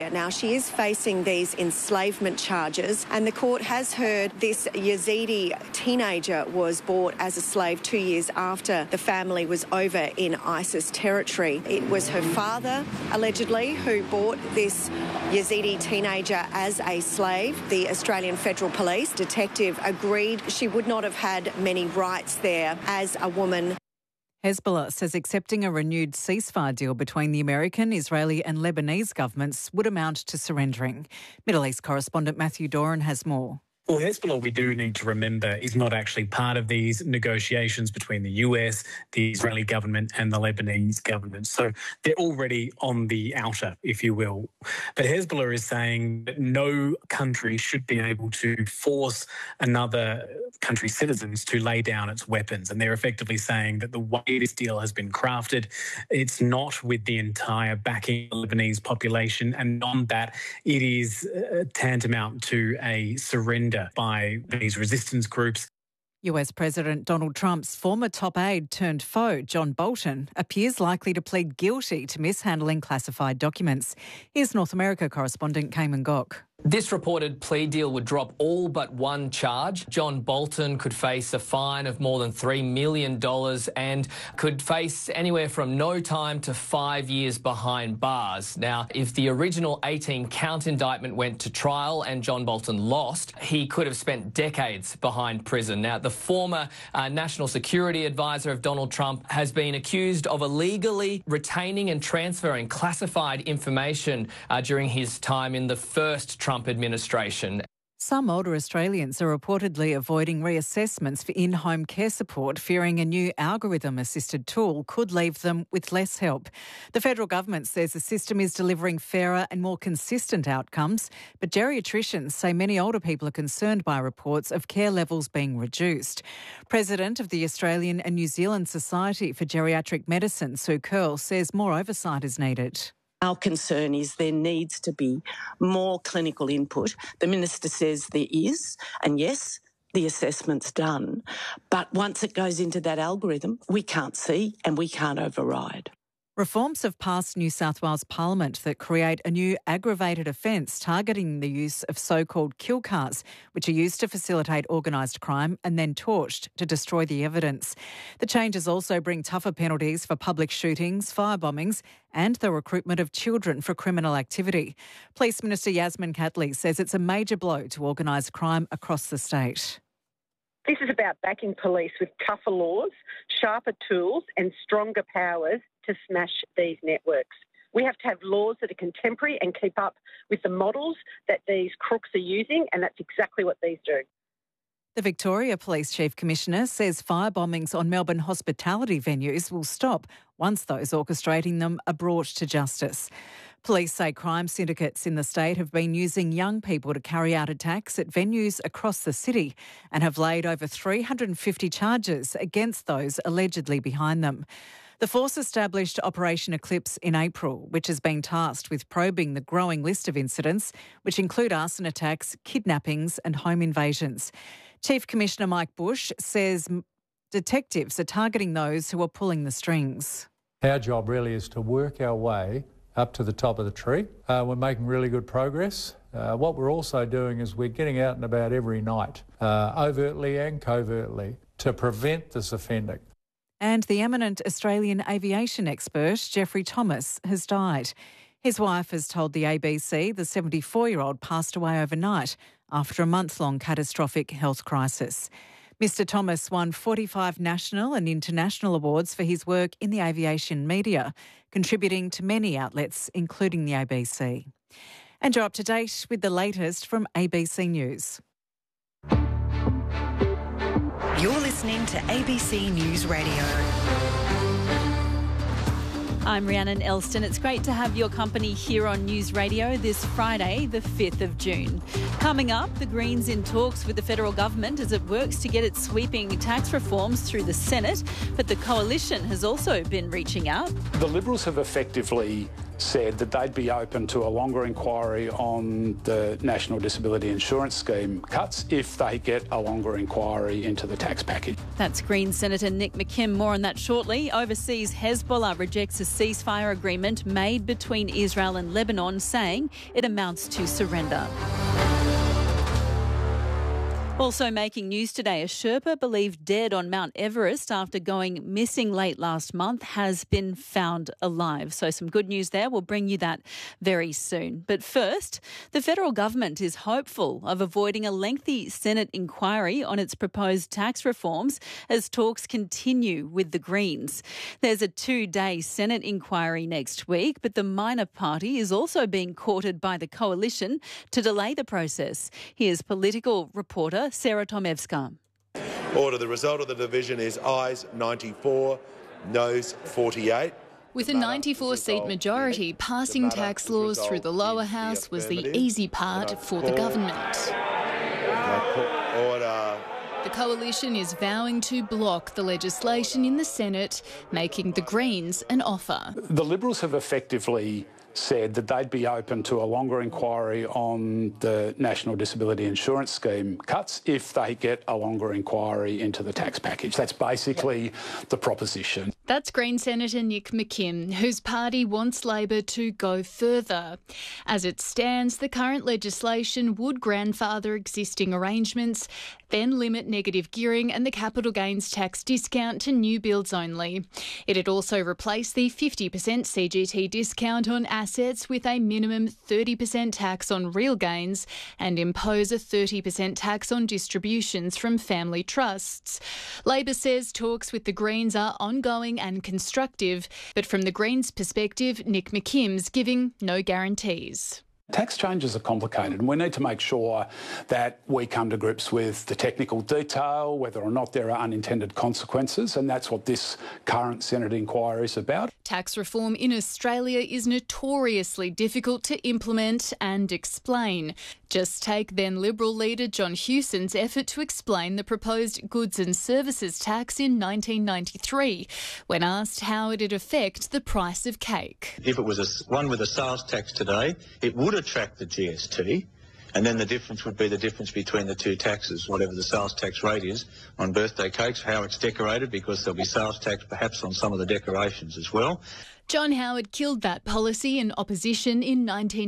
Now, she is facing these enslavement charges, and the court has heard this Yazidi teenager was bought as a slave 2 years after the family was over in ISIS territory. It was her father, allegedly, who bought this Yazidi teenager as a slave. The Australian Federal Police detective agreed she would not have had many rights there as a woman. Hezbollah says accepting a renewed ceasefire deal between the American, Israeli and Lebanese governments would amount to surrendering. Middle East correspondent Matthew Doran has more. Well, Hezbollah, we do need to remember, is not actually part of these negotiations between the US, the Israeli government and the Lebanese government. So they're already on the outer, if you will. But Hezbollah is saying that no country should be able to force another country's citizens to lay down its weapons. And they're effectively saying that the way this deal has been crafted, it's not with the entire backing of the Lebanese population. And on that, it is tantamount to a surrender by these resistance groups. US President Donald Trump's former top aide turned foe, John Bolton, appears likely to plead guilty to mishandling classified documents. Here's North America correspondent Cayman Gok. This reported plea deal would drop all but one charge. John Bolton could face a fine of more than $3 million and could face anywhere from no time to 5 years behind bars. Now, if the original 18-count indictment went to trial and John Bolton lost, he could have spent decades behind prison. Now, the former national security advisor of Donald Trump has been accused of illegally retaining and transferring classified information during his time in the first Trump administration. Some older Australians are reportedly avoiding reassessments for in-home care support, fearing a new algorithm-assisted tool could leave them with less help. The federal government says the system is delivering fairer and more consistent outcomes, but geriatricians say many older people are concerned by reports of care levels being reduced. President of the Australian and New Zealand Society for Geriatric Medicine, Sue Curl, says more oversight is needed. Our concern is there needs to be more clinical input. The Minister says there is, and yes, the assessment's done. But once it goes into that algorithm, we can't see and we can't override. Reforms have passed New South Wales Parliament that create a new aggravated offence targeting the use of so-called kill cars, which are used to facilitate organised crime and then torched to destroy the evidence. The changes also bring tougher penalties for public shootings, fire bombings and the recruitment of children for criminal activity. Police Minister Yasmin Catley says it's a major blow to organised crime across the state. This is about backing police with tougher laws, sharper tools and stronger powers to smash these networks. We have to have laws that are contemporary and keep up with the models that these crooks are using, and that's exactly what these do. The Victoria Police Chief Commissioner says fire bombings on Melbourne hospitality venues will stop once those orchestrating them are brought to justice. Police say crime syndicates in the state have been using young people to carry out attacks at venues across the city and have laid over 350 charges against those allegedly behind them. The force established Operation Eclipse in April, which has been tasked with probing the growing list of incidents, which include arson attacks, kidnappings and home invasions. Chief Commissioner Mike Bush says detectives are targeting those who are pulling the strings. Our job really is to work our way up to the top of the tree. We're making really good progress. What we're also doing is we're getting out and about every night, overtly and covertly, to prevent this offending. And the eminent Australian aviation expert, Geoffrey Thomas, has died. His wife has told the ABC the 74-year-old passed away overnight after a month-long catastrophic health crisis. Mr Thomas won 45 national and international awards for his work in the aviation media, contributing to many outlets, including the ABC. And you're up to date with the latest from ABC News. You're listening to ABC News Radio. I'm Rhiannon Elston. It's great to have your company here on News Radio this Friday, the 5th of June. Coming up, the Greens in talks with the federal government as it works to get its sweeping tax reforms through the Senate, but the coalition has also been reaching out. The Liberals have effectively said that they'd be open to a longer inquiry on the National Disability Insurance Scheme cuts if they get a longer inquiry into the tax package. That's Green Senator Nick McKim. More on that shortly. Overseas, Hezbollah rejects a ceasefire agreement made between Israel and Lebanon, saying it amounts to surrender. Also making news today, a Sherpa believed dead on Mount Everest after going missing late last month has been found alive. So some good news there. We'll bring you that very soon. But first, the federal government is hopeful of avoiding a lengthy Senate inquiry on its proposed tax reforms as talks continue with the Greens. There's a 2-day Senate inquiry next week, but the minor party is also being courted by the coalition to delay the process. Here's political reporter Sarah Tomevska. Order. The result of the division is ayes 94, noes 48. With a 94-seat majority, passing tax laws through the lower house was the easy part for the government. Order. The coalition is vowing to block the legislation in the Senate, making the Greens an offer. The Liberals have effectively said that they'd be open to a longer inquiry on the National Disability Insurance Scheme cuts if they get a longer inquiry into the tax package. That's basically the proposition. That's Green Senator Nick McKim, whose party wants Labor to go further. As it stands, the current legislation would grandfather existing arrangements, then limit negative gearing and the capital gains tax discount to new builds only. It'd also replace the 50% CGT discount on assets with a minimum 30% tax on real gains and impose a 30% tax on distributions from family trusts. Labor says talks with the Greens are ongoing and constructive, but from the Greens' perspective, Nick McKim's giving no guarantees. Tax changes are complicated and we need to make sure that we come to grips with the technical detail, whether or not there are unintended consequences, and that's what this current Senate inquiry is about. Tax reform in Australia is notoriously difficult to implement and explain. Just take then Liberal leader John Hewson's effort to explain the proposed goods and services tax in 1993, when asked how it'd affect the price of cake. If it was one with a sales tax today, it would attract the GST, and then the difference would be the difference between the two taxes, whatever the sales tax rate is on birthday cakes, how it's decorated, because there'll be sales tax perhaps on some of the decorations as well. John Howard killed that policy in opposition in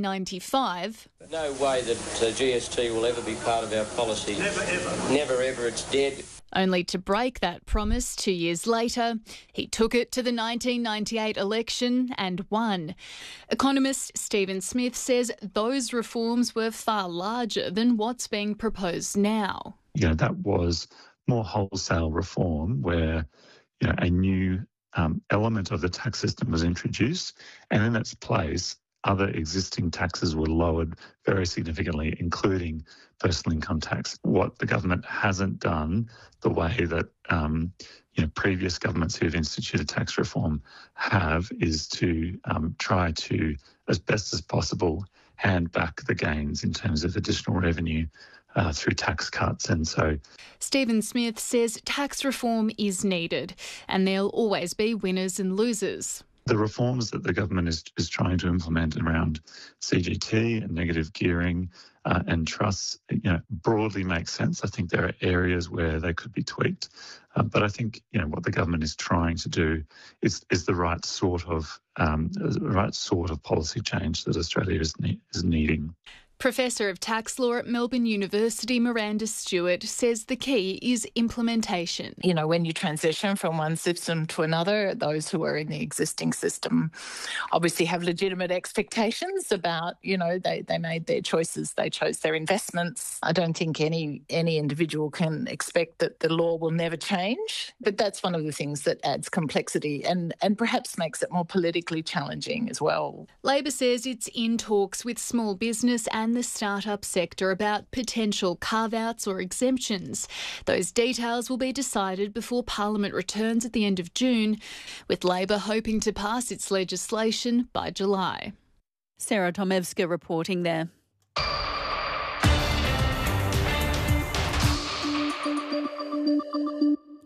1995. No way that GST will ever be part of our policy. Never, ever. Never, ever. It's dead. Only to break that promise 2 years later, he took it to the 1998 election and won. Economist Stephen Smith says those reforms were far larger than what's being proposed now. That was more wholesale reform where, a new element of the tax system was introduced, and in its place, other existing taxes were lowered very significantly, including personal income tax. What the government hasn't done, the way that previous governments who have instituted tax reform have, is to try to, as best as possible, hand back the gains in terms of additional revenue through tax cuts. And so Stephen Smith says tax reform is needed and there'll always be winners and losers. The reforms that the government is trying to implement around CGT and negative gearing and trusts, broadly make sense. I think there are areas where they could be tweaked, but I think what the government is trying to do is the right sort of policy change that Australia is needing. Professor of Tax Law at Melbourne University, Miranda Stewart, says the key is implementation. When you transition from one system to another, those who are in the existing system obviously have legitimate expectations about, they made their choices, they chose their investments. I don't think any individual can expect that the law will never change, but that's one of the things that adds complexity and perhaps makes it more politically challenging as well. Labor says it's in talks with small business and the startup sector about potential carve-outs or exemptions. Those details will be decided before Parliament returns at the end of June, with Labor hoping to pass its legislation by July. Sarah Tomevska reporting there.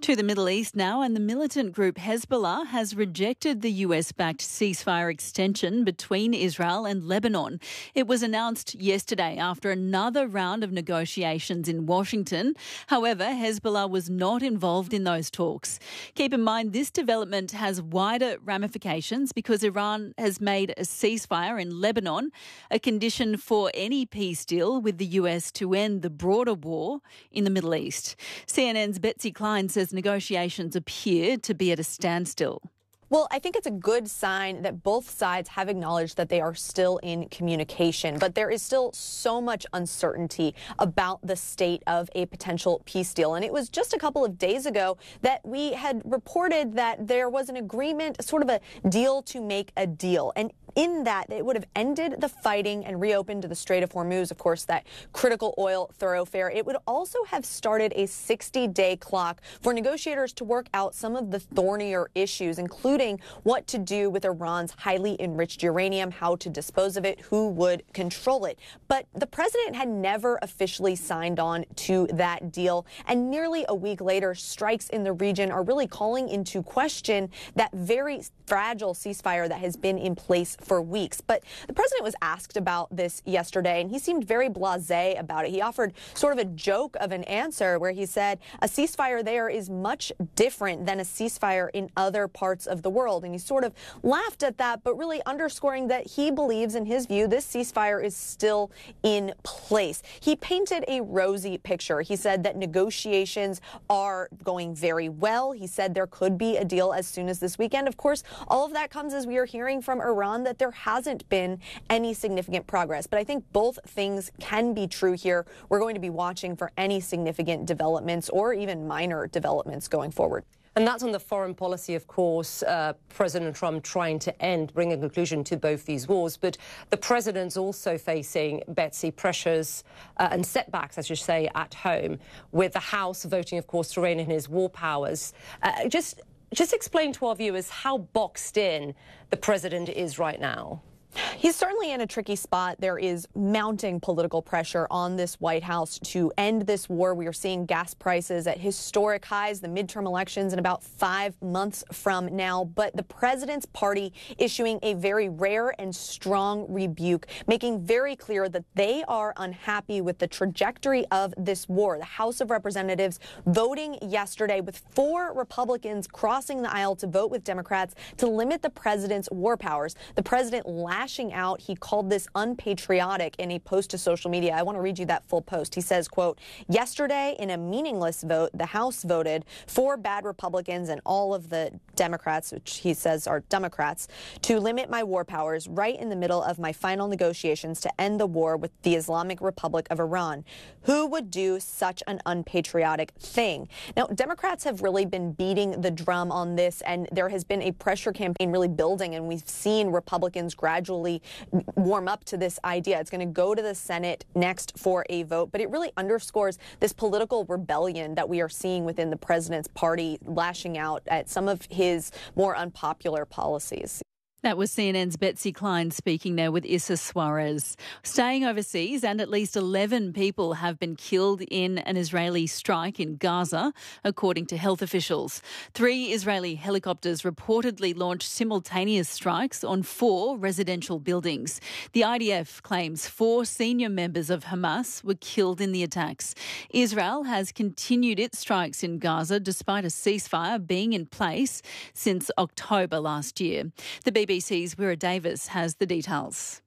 To the Middle East now, and the militant group Hezbollah has rejected the US-backed ceasefire extension between Israel and Lebanon. It was announced yesterday after another round of negotiations in Washington. However, Hezbollah was not involved in those talks. Keep in mind, this development has wider ramifications because Iran has made a ceasefire in Lebanon a condition for any peace deal with the US to end the broader war in the Middle East. CNN's Betsy Klein says negotiations appear to be at a standstill. Well, I think it's a good sign that both sides have acknowledged that they are still in communication, but there is still so much uncertainty about the state of a potential peace deal. And it was just a couple of days ago that we had reported that there was an agreement, sort of a deal to make a deal. And in that, it would have ended the fighting and reopened the Strait of Hormuz, of course, that critical oil thoroughfare. It would also have started a 60-day clock for negotiators to work out some of the thornier issues, including what to do with Iran's highly enriched uranium, how to dispose of it, who would control it. But the president had never officially signed on to that deal. And nearly a week later, strikes in the region are really calling into question that very fragile ceasefire that has been in place for weeks. But the president was asked about this yesterday, and he seemed very blasé about it. He offered sort of a joke of an answer where he said a ceasefire there is much different than a ceasefire in other parts of the world. And he sort of laughed at that, but really underscoring that he believes, in his view, this ceasefire is still in place. He painted a rosy picture. He said that negotiations are going very well. He said there could be a deal as soon as this weekend. Of course, all of that comes as we are hearing from Iran that there hasn't been any significant progress. But I think both things can be true here. We're going to be watching for any significant developments or even minor developments going forward. And that's on the foreign policy, of course, President Trump trying to bring a conclusion to both these wars. But the president's also facing, Betsy, pressures and setbacks, I should say, at home, with the House voting, of course, to rein in his war powers. Just explain to our viewers how boxed in the president is right now. He's certainly in a tricky spot. There is mounting political pressure on this White House to end this war. We are seeing gas prices at historic highs, the midterm elections in about 5 months from now. But the president's party issuing a very rare and strong rebuke, making very clear that they are unhappy with the trajectory of this war. The House of Representatives voting yesterday with 4 Republicans crossing the aisle to vote with Democrats to limit the president's war powers. The president lashing out. He called this unpatriotic in a post to social media. I want to read you that full post. He says, quote, "Yesterday, in a meaningless vote, the House voted 4 bad Republicans and all of the Democrats, which he says are Democrats, to limit my war powers right in the middle of my final negotiations to end the war with the Islamic Republic of Iran. Who would do such an unpatriotic thing?" Now, Democrats have really been beating the drum on this, and there has been a pressure campaign really building, and we've seen Republicans gradually warm up to this idea. It's going to go to the Senate next for a vote, but it really underscores this political rebellion that we are seeing within the president's party, lashing out at some of his more unpopular policies. That was CNN's Betsy Klein speaking there with Issa Suarez. Staying overseas, and at least 11 people have been killed in an Israeli strike in Gaza, according to health officials. 3 Israeli helicopters reportedly launched simultaneous strikes on 4 residential buildings. The IDF claims 4 senior members of Hamas were killed in the attacks. Israel has continued its strikes in Gaza despite a ceasefire being in place since October last year. The BBC's Wira Davis has the details.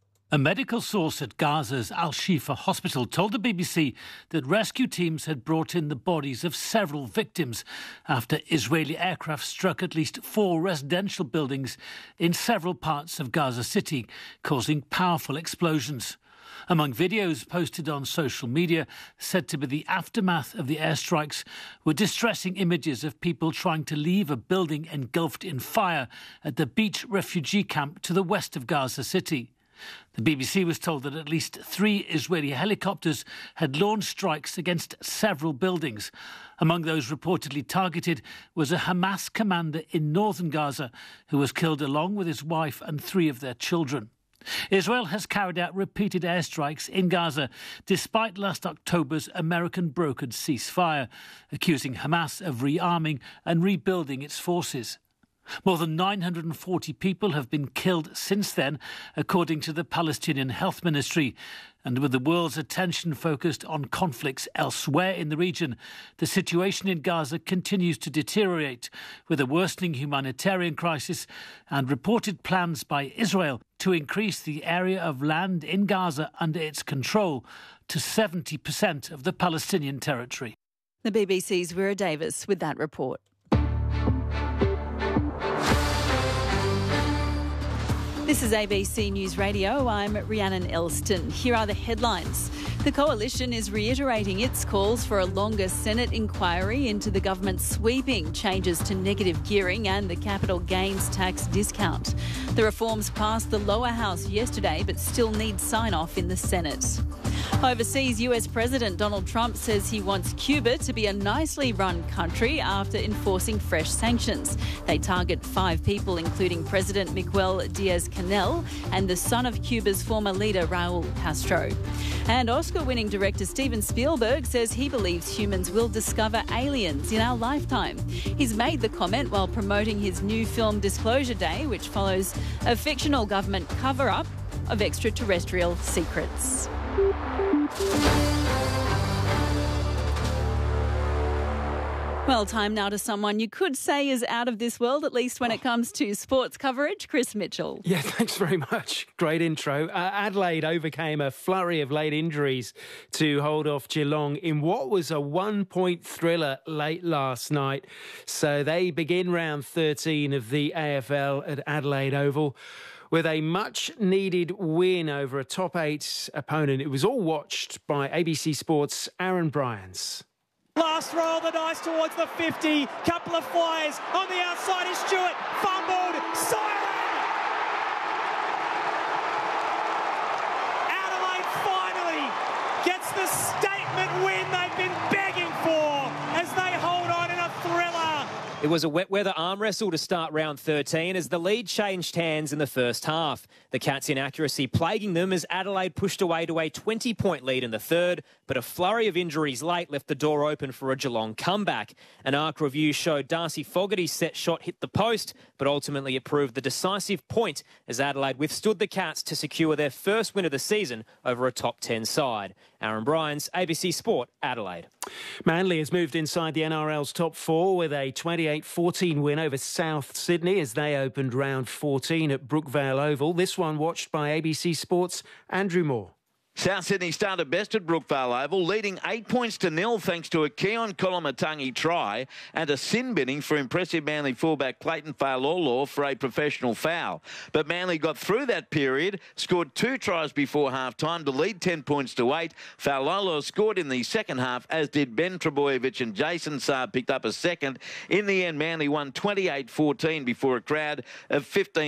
A medical source at Gaza's Al-Shifa hospital told the BBC that rescue teams had brought in the bodies of several victims after Israeli aircraft struck at least 4 residential buildings in several parts of Gaza City, causing powerful explosions. Among videos posted on social media said to be the aftermath of the airstrikes were distressing images of people trying to leave a building engulfed in fire at the beach refugee camp to the west of Gaza City. The BBC was told that at least 3 Israeli helicopters had launched strikes against several buildings. Among those reportedly targeted was a Hamas commander in northern Gaza who was killed along with his wife and 3 of their children. Israel has carried out repeated airstrikes in Gaza despite last October's American-brokered ceasefire, accusing Hamas of rearming and rebuilding its forces. More than 940 people have been killed since then, according to the Palestinian Health Ministry. And with the world's attention focused on conflicts elsewhere in the region, the situation in Gaza continues to deteriorate, with a worsening humanitarian crisis and reported plans by Israel to increase the area of land in Gaza under its control to 70% of the Palestinian territory. The BBC's Vera Davis with that report. This is ABC News Radio. I'm Rhiannon Elston. Here are the headlines. The Coalition is reiterating its calls for a longer Senate inquiry into the government's sweeping changes to negative gearing and the capital gains tax discount. The reforms passed the lower house yesterday but still need sign-off in the Senate. Overseas, US President Donald Trump says he wants Cuba to be a nicely run country after enforcing fresh sanctions. They target 5 people, including President Miguel Diaz-Canel and the son of Cuba's former leader, Raul Castro. And Oscar-winning director Steven Spielberg says he believes humans will discover aliens in our lifetime. He's made the comment while promoting his new film Disclosure Day, which follows a fictional government cover-up of extraterrestrial secrets. Well, time now to someone you could say is out of this world, at least when it comes to sports coverage. Chris Mitchell. Yeah, thanks very much. Great intro. Adelaide overcame a flurry of late injuries to hold off Geelong in what was a 1-point thriller late last night. So they begin round 13 of the AFL at Adelaide Oval with a much-needed win over a top-8 opponent. It was all watched by ABC Sports' Aaron Bryans. Last roll of the dice towards the 50. Couple of flyers. On the outside is Stewart. Fumbled. Siren! Adelaide finally gets the statement win they've been begging for as they hold on in a thriller. It was a wet weather arm wrestle to start round 13 as the lead changed hands in the first half. The Cats' inaccuracy plaguing them as Adelaide pushed away to a 20-point lead in the third, but a flurry of injuries late left the door open for a Geelong comeback. An ARC review showed Darcy Fogarty's set shot hit the post, but ultimately it proved the decisive point as Adelaide withstood the Cats to secure their first win of the season over a top 10 side. Aaron Bryans, ABC Sport, Adelaide. Manly has moved inside the NRL's top 4 with a 28-14 win over South Sydney as they opened round 14 at Brookvale Oval. This one watched by ABC Sports' Andrew Moore. South Sydney started best at Brookvale Oval, leading 8-0 thanks to a Keon Kolomatangi try and a sin binning for impressive Manly fullback Clayton Failolo for a professional foul. But Manly got through that period, scored 2 tries before half-time to lead 10-8. Failolo scored in the second half, as did Ben Trebojevic, and Jason Saab picked up a second. In the end, Manly won 28-14 before a crowd of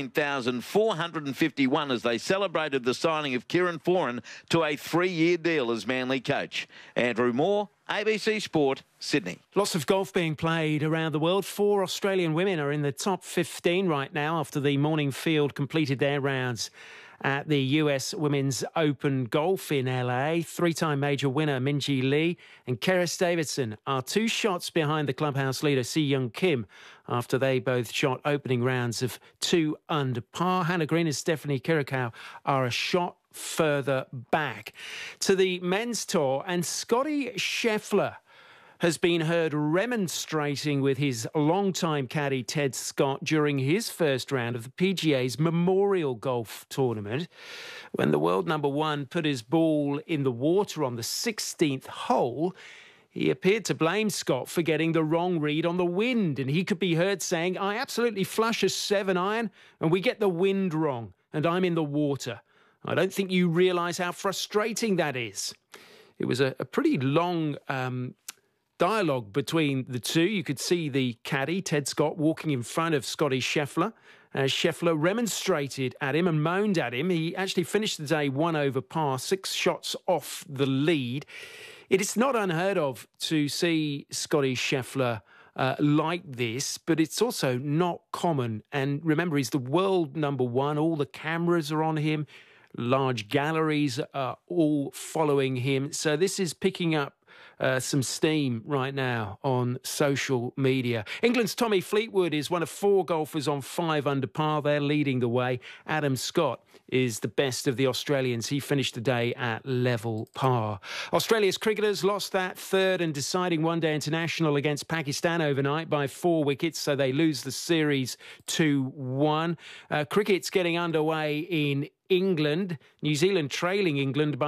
15,451 as they celebrated the signing of Kieran Foran to a 3-year deal as Manly coach. Andrew Moore, ABC Sport, Sydney. Lots of golf being played around the world. 4 Australian women are in the top 15 right now after the morning field completed their rounds at the US Women's Open Golf in LA. 3-time major winner Minjee Lee and Keris Davidson are 2 shots behind the clubhouse leader Si Young Kim after they both shot opening rounds of 2 under par. Hannah Green and Stephanie Kirikow are a shot further back. To the men's tour, and Scotty Scheffler has been heard remonstrating with his longtime caddy Ted Scott during his first round of the PGA's Memorial Golf Tournament, when the world number 1 put his ball in the water on the 16th hole. He appeared to blame Scott for getting the wrong read on the wind, and he could be heard saying, "I absolutely flush a 7-iron and we get the wind wrong, and I'm in the water. I don't think you realise how frustrating that is." It was a pretty long dialogue between the two. You could see the caddy, Ted Scott, walking in front of Scotty Scheffler as Scheffler remonstrated at him and moaned at him. He actually finished the day 1 over par, 6 shots off the lead. It is not unheard of to see Scotty Scheffler like this, but it's also not common. And remember, he's the world number 1. All the cameras are on him. Large galleries are all following him. So this is picking up some steam right now on social media. England's Tommy Fleetwood is one of 4 golfers on 5 under par. They're leading the way. Adam Scott is the best of the Australians. He finished the day at level par. Australia's cricketers lost that third and deciding one-day international against Pakistan overnight by 4 wickets, so they lose the series 2-1. Cricket's getting underway in England. New Zealand trailing England by